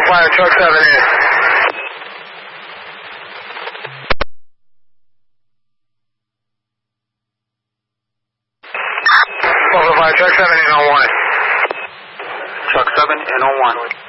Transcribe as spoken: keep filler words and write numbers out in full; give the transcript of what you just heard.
Fire, truck seven in. Fire, truck seven in on one. Truck seven in on one.